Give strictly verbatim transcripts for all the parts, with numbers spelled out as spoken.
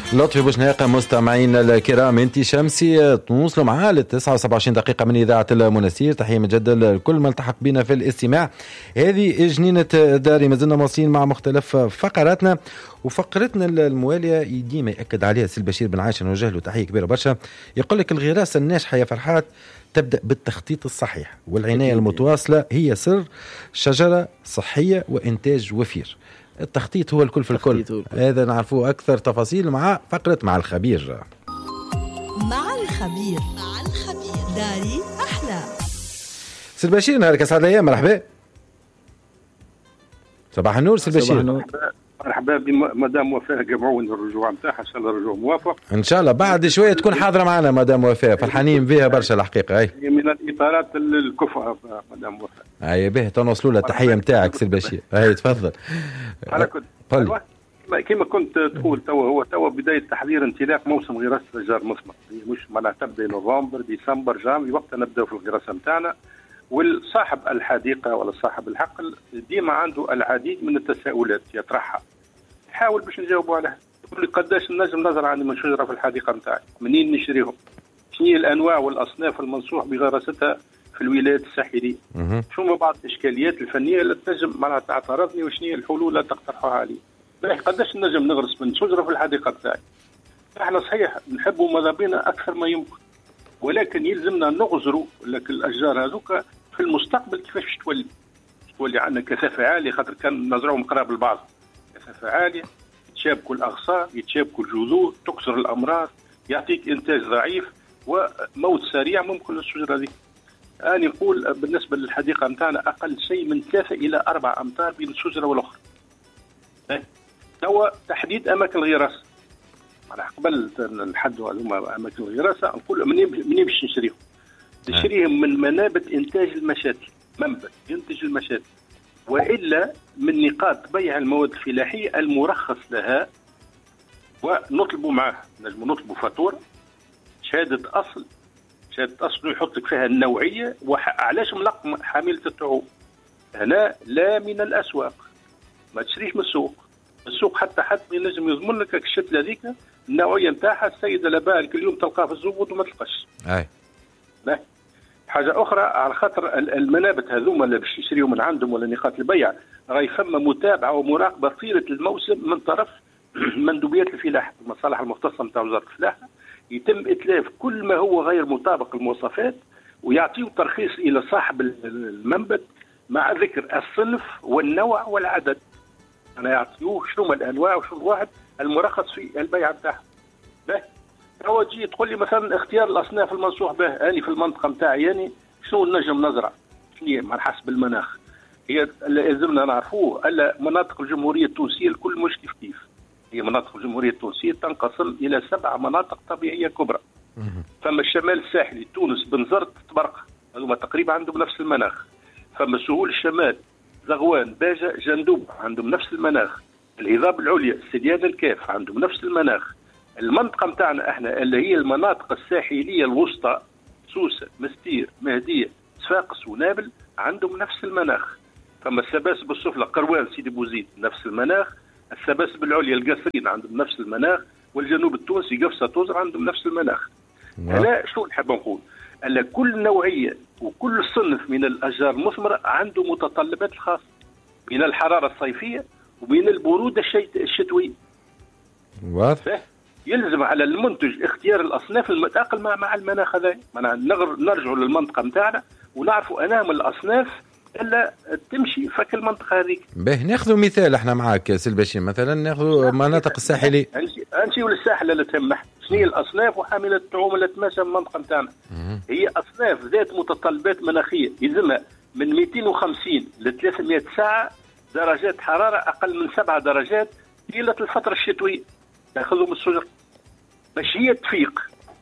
لطفي بوشناقة مستمعينا الكرام، انت شمسي تواصلوا معاه للتسعة وسبعة وعشرين دقيقة من إذاعة المنستير. تحية مجددا لكل من التحق بنا في الاستماع. هذه جنينة داري، ما زلنا مواصلين مع مختلف فقراتنا، وفقرتنا الموالية ديما يأكد عليها سي البشير بن عايشة، نوجه له تحية كبيرة برشا. يقول لك الغراسة الناجحة يا فرحات تبدأ بالتخطيط الصحيح، والعناية المتواصلة هي سر شجرة صحية وإنتاج وفير. التخطيط هو الكل في الكل، هذا نعرفوه أكثر تفاصيل مع فقرة مع الخبير. مع الخبير مع الخبير داري أحلى. سي البشير نهارك أسعد الأيام، مرحبا. صباح النور سي البشير. مرحبا بمدام وفاء، جمعون الرجوع نتاعها ان شاء الله رجوع موافق ان شاء الله. بعد شويه تكون حاضره معنا مدام وفاء، فرحانين بها برشا الحقيقه. اي من الاطارات الكفء مدام وفاء. اي به تنوصلوا لها التحيه نتاعك سي البشير. اي تفضل. انا كنت قل كما كنت تقول تو هو تو بدايه تحضير انطلاق موسم غراسه الاشجار المثمر، مش معناها تبدا نوفمبر ديسمبر جانفي، وقتها نبداو في الغراسه نتاعنا. والصاحب الحديقه ولا صاحب الحقل ديما عنده العديد من التساؤلات يطرحها، حاول باش نجاوبوا عليها. يقول لي قداش نجم نزرع عندي من شجره في الحديقه نتاعي، منين نشريهم، شنو هي الانواع والاصناف المنصوح بغراستها في الولايات الساحليه، شنو بعض الاشكاليات الفنيه اللي تنجم معناتها تعترضني، وشنو هي الحلول اللي تقترحوها علي. قداش نجم نغرس من شجره في الحديقه نتاعي. احنا صحيح نحبوا ماذا بينا اكثر ما يمكن، ولكن يلزمنا نغزروا لك الاشجار هذوك في المستقبل كيفاش تولي تولي عندنا كثافه عاليه، خاطر كان نزرعهم قراب البعض كثافه عاليه، يتشابكوا الاغصان، يتشابكوا الجذور، تكسر الامراض، يعطيك انتاج ضعيف وموت سريع ممكن للشجره هذه. انا نقول بالنسبه للحديقه نتاعنا اقل شيء من ثلاثه الى اربع امتار بين الشجره والاخرى. توا تحديد اماكن الغراسه، على قبل نحدوا هذوما اماكن الغراسه نقول منين باش نشريهم؟ نشريهم من منابت انتاج المشاتل، منبت ينتج المشاتل، والا من نقاط بيع المواد الفلاحيه المرخص لها، ونطلبوا معاه نجم نطلبوا فاتوره شهاده اصل، شهاده اصل يحط لك فيها النوعيه وعلاش ملق حامله الطعوم. هنا لا من الاسواق، ما تشريش من السوق، السوق حتى حتى ينجم يضمن لك الشتله ذيك النوعيه نتاعها السيده لبالك اليوم تلقاها في الزبط وما تلقاش. اي لا. حاجه اخرى على خاطر المنابت هذوما اللي باش يشريوا من عندهم ولا نقاط البيع، راهي فما متابعه ومراقبه طيله الموسم من طرف مندوبيات الفلاحه، المصالح المختصه نتاع وزاره الفلاحه، يتم اتلاف كل ما هو غير مطابق للمواصفات، ويعطيوا ترخيص الى صاحب المنبت مع ذكر الصنف والنوع والعدد. انا يعطيوه شنو الانواع وشنو الواحد المرخص في البيع نتاعها. هو تجي تقول لي مثلا اختيار الاصناف المنصوح به، اني في المنطقه نتاعي يعني شنو نجم نزرع، شنو هي على حسب المناخ. هي لازمنا نعرفوه الا مناطق الجمهوريه التونسيه الكل مش كيف كيف. هي مناطق الجمهوريه التونسيه تنقسم الى سبع مناطق طبيعيه كبرى. فما الشمال الساحلي تونس بنزرت تبرقه، هذوما تقريبا عندهم نفس المناخ. فما سهول الشمال زغوان باجه جندوب عندهم نفس المناخ. الهضاب العليا سديان الكاف عندهم نفس المناخ. المنطقه نتاعنا احنا اللي هي المناطق الساحليه الوسطى سوسه مستير مهديه صفاقس ونابل عندهم نفس المناخ. فما السباسب السفلى قروان سيدي بوزيد نفس المناخ. السباسب العليا القصرين عندهم نفس المناخ، والجنوب التونسي قفصه توزر عندهم نفس المناخ. هنا شو نحب نقول؟ ألا كل نوعيه وكل صنف من الاشجار المثمره عنده متطلبات الخاصه بين الحراره الصيفيه وبين البروده الشتويه. واضح. يلزم على المنتج اختيار الاصناف المتاقلمه مع مع المناخ هذا. نرجعوا للمنطقه نتاعنا ونعرفوا انام الاصناف الا تمشي فك المنطقه هذيك. به ناخذ مثال احنا معاك سي البشير، مثلا ناخذ مناطق الساحليه. نمشيو للساحل اللي تهمنا شنو هي الاصناف وحامله الطعوم اللي تماشى المنطقه نتاعنا. هي اصناف ذات متطلبات مناخيه يلزمها من مئتين وخمسين ل ثلاثمئة ساعه درجات حراره اقل من سبعة درجات طيله الفتره الشتويه تاخذهم الشجر باش هي تفيق.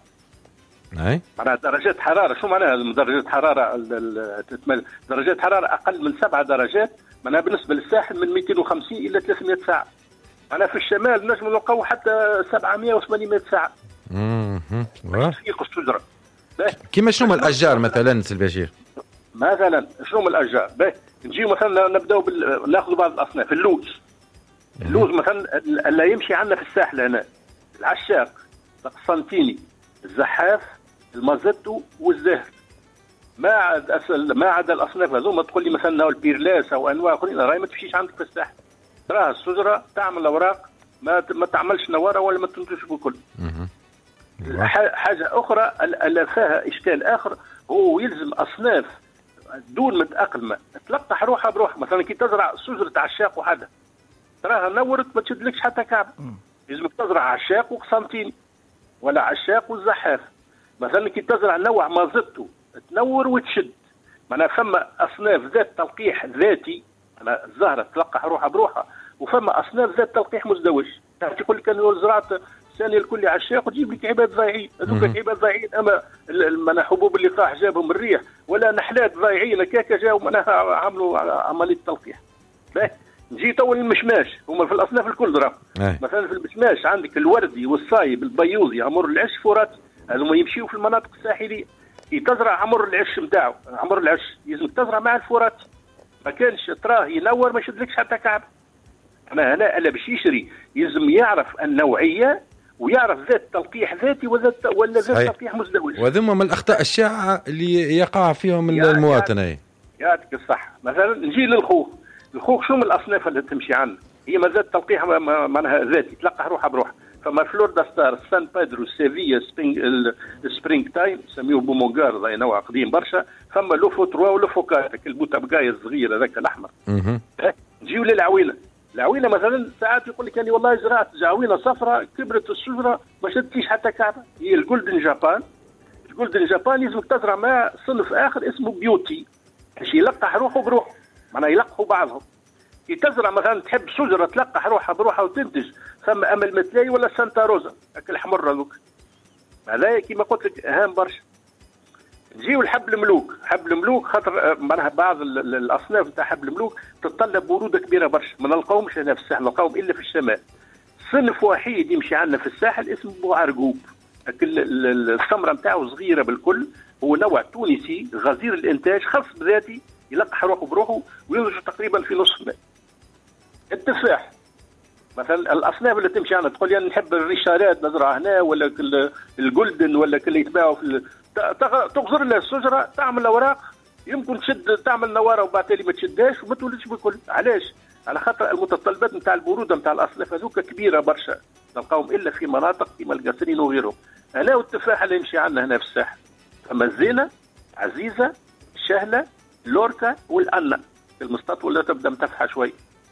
اي معناها درجات حراره شو معناها درجات حراره درجات حراره اقل من سبعة درجات معناها بالنسبه للساحل من مئتين وخمسين الى ثلاثمئة ساعه. معناها في الشمال نجم نلقاو حتى سبعمئة وثمانمئة ساعه. اها تفيق الشجره. كيما شنو الاشجار مثلا سي البشير؟ مثلا شنو الاشجار؟ باهي نجيو مثلا نبداو بال... ناخذ بعض الاصناف. اللوز اللوز مثلا اللي يمشي عندنا في الساحل هنا العشاق، القسنطيني، الزحاف، المازيتو والزهر. ما عاد أسل ما عدا الاصناف هذوما تقول لي مثلا البيرلاس او انواع اخرين راهي ما تمشيش عندك في الساحل. تراها الشجره تعمل اوراق ما ما تعملش نواره ولا ما تنتجش بكل. حاجه اخرى اللي فيها اشكال اخر هو يلزم اصناف دون متاقلمه تلقح روحها بروحها. مثلا كي تزرع شجره عشاق وحدها تراها نورت ما تشدلكش حتى كعب. لازمك تزرع عشاق وقسنطيني ولا عشاق والزحاف. مثلا كي تزرع نوع مازيتو تنور وتشد. معناها فما اصناف ذات تلقيح ذاتي، انا الزهره تلقح روحها بروحها، وفما اصناف ذات تلقيح مزدوج. يقول لك انا زرعت الثانيه الكل عشاق وتجيب لك عباد ضايعين، هذوك عباد ضايعين اما معناها حبوب اللقاح جابهم الريح ولا نحلات ضايعين كاكا جاوا معناها عملوا عمليه تلقيح. نجي تو المشماش هما في الاصناف الكل راهو. مثلا في المشماش عندك الوردي والصايب البيوضي عمر العش فراتي، هذوما يمشيوا في المناطق الساحليه. كي تزرع عمر العش نتاعو عمر العش لازمك تزرع مع الفراتي. ما كانش تراه ينور ما يشدلكش حتى كعب. انا هنا الا باش يشري يلزم يعرف النوعيه ويعرف ذات تلقيح ذاتي وذات ولا ذات تلقيح مزدوج. وهذوما من الاخطاء الشائعه اللي يقع فيهم المواطن. يعطيك الصح. مثلا نجي للخوخ، الخوخ شو من الاصناف اللي تمشي عنه؟ هي ما ذات تلقيح معناها ذاتي تلقح روحها بروحها. فما فلور دا ستار، سان بيدرو، سيفيا، سبرينغ سبرينغ تايم يسميوه بومونغار ضاي نوع قديم برشا. فما لوفو تروا ولوفو كاتك البوتابقاي الصغير هذاك الاحمر. نجيو للعوينه، العوينه مثلا ساعات يقول لك اني والله زرعت عوينه صفراء كبرت الشجره ما شدتيش حتى كعبه. هي الجولدن جابان، الجولدن جابان لازمك تزرع مع صنف اخر اسمه بيوتي باش يلقح روحه بروحه، معناها يلقحوا بعضهم. كي تزرع مثلا تحب شجره تلقح روحها بروحها وتنتج، ثم امل مثلاي ولا سانتا روزا هاك الحمر هذوك، هذا كيما قلت لك اهم برشا. نجيو لحب الملوك، حب الملوك خاطر معناها بعض الاصناف نتاع حب الملوك تتطلب بروده كبيره برشا، ما نلقاوهمش هنا في الساحل، نلقاوهم الا في الشمال. صنف وحيد يمشي عندنا في الساحل اسمه بوعرقوب، الثمره نتاعو صغيره بالكل، هو نوع تونسي غزير الانتاج خاص بذاتي يلقح روحه بروحه وينضج تقريبا في نصف الماء. التفاح مثلا الاصناف اللي تمشي عندنا تقول لي انا نحب الريشارات نزرع هنا ولا الجولدن ولا كل يتباعوا في تغزر لها الشجره تعمل اوراق يمكن تشد تعمل نواره وبعد تالي ما تشدهاش وما تولدش بكل. علاش؟ على خاطر المتطلبات نتاع البروده نتاع الاصناف هذوك كبيره برشا، نلقاهم الا في مناطق كيما القصرين وغيرهم. هنا والتفاح اللي يمشي عندنا هنا في الساحل اما الزينه، عزيزه، الشهله، لوركا والأنا المستطولة تبدا متفحه شوي.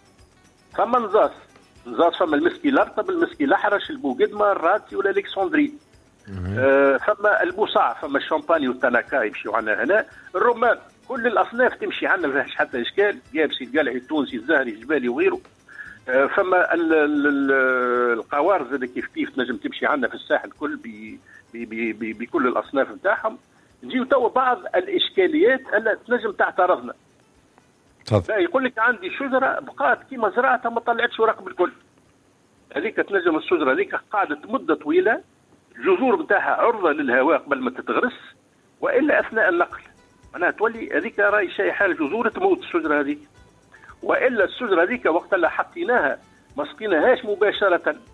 فما نزاص، نزاص فما المسكي الارطب، المسكي الاحرش، البوقدمه، الراتي ولا الكسندري. آه فما البوصع، فما الشامباني والتناكا يمشيوا عندنا هنا. الرمان كل الاصناف تمشي عندنا ما فيهاش حتى اشكال، يابسي القلعي التونسي الزهري الجبالي وغيره. آه فما ال ال ال القوارز اللي كيف كيف تنجم تمشي عندنا في الساحل كل بي بي بي بي بكل الاصناف نتاعهم. نجيو تو بعض الاشكاليات اللي تنجم تعترضنا. لا يقول لك عندي شجره بقات كيما زرعتها ما طلعتش ورق بالكل. هذيك تنجم الشجره هذيك قعدت مده طويله الجذور نتاعها عرضه للهواء قبل ما تتغرس والا اثناء النقل. معناها تولي هذيك راهي شيء حال جذور تموت الشجره هذيك. والا الشجره هذيك وقت اللي حطيناها ما سقيناهاش مباشره،